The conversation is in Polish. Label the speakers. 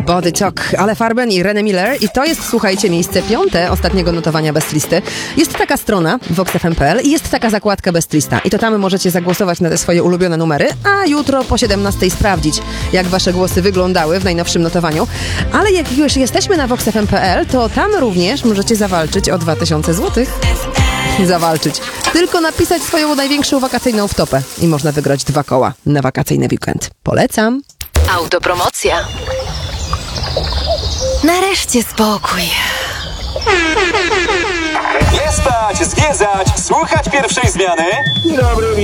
Speaker 1: Body Talk, Ale Farben i René Miller. I to jest, słuchajcie, miejsce 5 ostatniego notowania Best Listy. Jest taka strona voxfm.pl i jest taka zakładka Best Lista. I to tam możecie zagłosować na te swoje ulubione numery, a jutro po 17 sprawdzić, jak wasze głosy wyglądały w najnowszym notowaniu. Ale jak już jesteśmy na voxfm.pl, to tam również możecie zawalczyć o 2000 zł. Zawalczyć. Tylko napisać swoją największą wakacyjną wtopę i można wygrać 2 koła na wakacyjny weekend. Polecam.
Speaker 2: Autopromocja. Nareszcie spokój.
Speaker 3: Nie spać, zwiedzać, słuchać pierwszej zmiany. Dzień dobry,